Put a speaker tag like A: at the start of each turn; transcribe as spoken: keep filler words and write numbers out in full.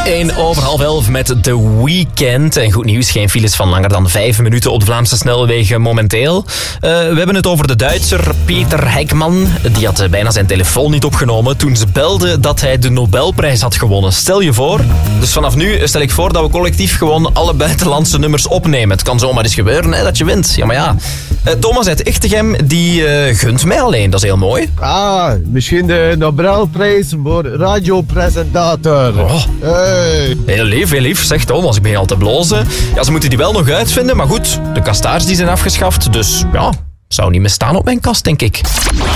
A: één over half elf met The Weeknd. En goed nieuws, geen files van langer dan vijf minuten op de Vlaamse snelwegen momenteel. Uh, we hebben het over de Duitser Peter Hekman. Die had bijna zijn telefoon niet opgenomen toen ze belde dat hij de Nobelprijs had gewonnen. Stel je voor. Dus vanaf nu stel ik voor dat we collectief gewoon alle buitenlandse nummers opnemen. Het kan zomaar eens gebeuren hè, dat je wint. Ja, maar ja. Uh, Thomas uit Ichtegem, die uh, gunt mij alleen. Dat is heel mooi.
B: Ah, misschien de Nobelprijs voor radiopresentator.
A: Oh.
B: Hey.
A: Heel lief, heel lief. Zeg Thomas, ik begin al te blozen. Ja, ze moeten die wel nog uitvinden, maar goed. De kastaars die zijn afgeschaft, dus ja, zou niet meer staan op mijn kast, denk ik.